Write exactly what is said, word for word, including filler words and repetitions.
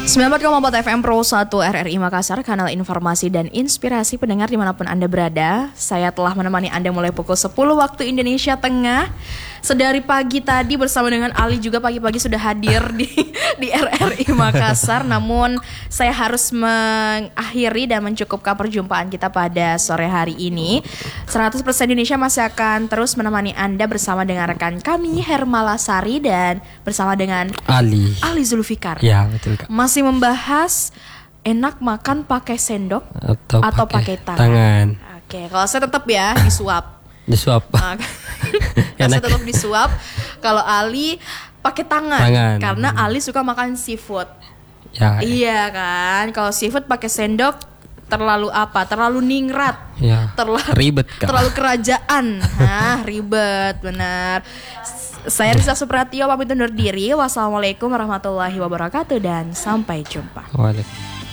sembilan puluh empat koma empat F M Pro satu R R I Makassar, kanal informasi dan inspirasi pendengar dimanapun Anda berada. Saya telah menemani Anda mulai pukul sepuluh waktu Indonesia Tengah. Sedari pagi tadi bersama dengan Ali juga pagi-pagi sudah hadir di, di R R I Makassar. Namun saya harus mengakhiri dan mencukupkan perjumpaan kita pada sore hari ini. seratus persen Indonesia masih akan terus menemani Anda bersama dengan rekan kami Hermala Sari dan bersama dengan Ali Ali Zulfikar. Ya betul Kak. Masih membahas enak makan pakai sendok Atau, atau pakai pakai tangan. tangan. Oke, kalau saya tetap ya disuap. Disuap. Nah, saya tetap disuap. Kalau Ali pakai tangan, Tangan. karena Ali suka makan seafood. Ya. Iya kan? Kalau seafood pakai sendok terlalu apa? Terlalu ningrat. Ya. Terlalu Ribet Kak. Terlalu kerajaan. Nah, ribet benar. Saya Risa Supratio pamit undur diri. Wassalamualaikum warahmatullahi wabarakatuh dan sampai jumpa. Waalaikumsalam.